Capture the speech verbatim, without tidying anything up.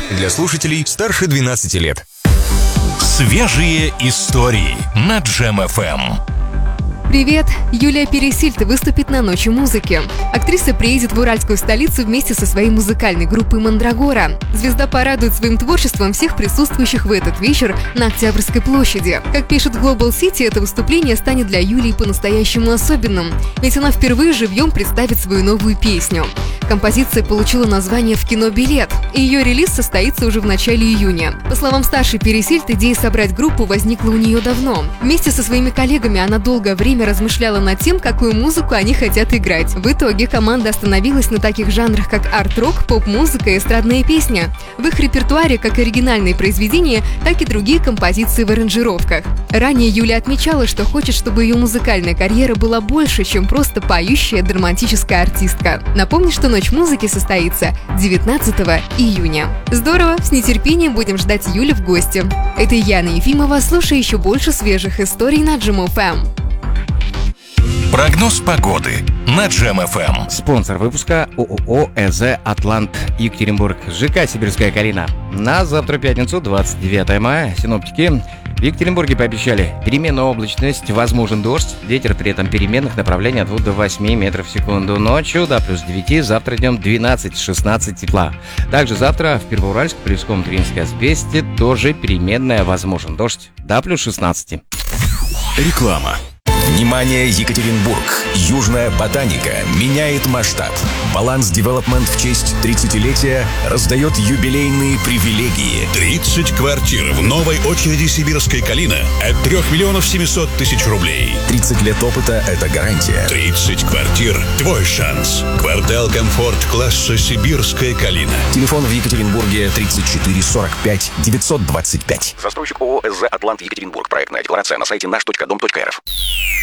Для слушателей старше двенадцати лет. Свежие истории на Джем эф эм. Привет! Юлия Пересильд выступит на Ночи музыки. Актриса приедет в уральскую столицу вместе со своей музыкальной группой «Мандрагора». Звезда порадует своим творчеством всех присутствующих в этот вечер на Октябрьской площади. Как пишет Global City, это выступление станет для Юлии по-настоящему особенным, ведь она впервые живьем представит свою новую песню. Композиция получила название «В кино билет», и ее релиз состоится уже в начале июня. По словам старшей Пересильд, идея собрать группу возникла у нее давно. Вместе со своими коллегами она долгое время размышляла над тем, какую музыку они хотят играть. В итоге команда остановилась на таких жанрах, как арт-рок, поп-музыка и эстрадная песня. В их репертуаре как оригинальные произведения, так и другие композиции в аранжировках. Ранее Юля отмечала, что хочет, чтобы ее музыкальная карьера была больше, чем просто поющая драматическая артистка. Напомню, что Ночь музыки состоится девятнадцатого июня. Здорово! С нетерпением будем ждать Юлю в гости. Это Яна Ефимова. Слушай еще больше свежих историй на Джем эф эм. Прогноз погоды на Джем эф эм. Спонсор выпуска ООО ЭЗ «Атлант» Екатеринбург. ЖК «Сибирская Калина». На завтра, пятницу, двадцать девятое мая, синоптики в Екатеринбурге пообещали переменную облачность, возможен дождь, ветер при этом переменных направлений от двух до восьми метров в секунду. Ночью до плюс девяти, завтра днем двенадцать-шестнадцать тепла. Также завтра в Первоуральск, Плеском, Тринской Азбесте тоже переменная, возможен дождь до плюс шестнадцати. Реклама. Внимание, Екатеринбург! Южная ботаника меняет масштаб. Баланс Девелопмент в честь тридцатилетия раздает юбилейные привилегии. тридцать квартир в новой очереди «Сибирская Калина» от трёх миллионов семисот тысяч рублей. тридцать лет опыта – это гарантия. тридцать квартир – твой шанс. Квартал комфорт класса «Сибирская Калина». Телефон в Екатеринбурге тридцать четыре сорок пять девятьсот двадцать пять. Застройщик ООО ЭЗ «Атлант» Екатеринбург. Проектная декларация на сайте наш точка дом точка эр эф.